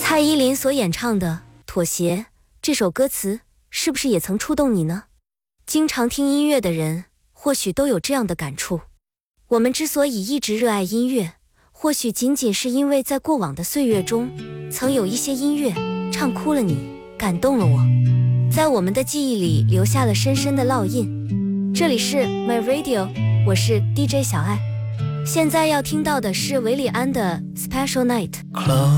蔡依林所演唱的《妥协》这首歌词，是不是也曾触动你呢？经常听音乐的人，或许都有这样的感触。我们之所以一直热爱音乐，或许仅仅是因为在过往的岁月中，曾有一些音乐唱哭了你，感动了我，在我们的记忆里留下了深深的烙印。这里是 My Radio， 我是 DJ 小爱。现在要听到的是韦礼安的 Special Night。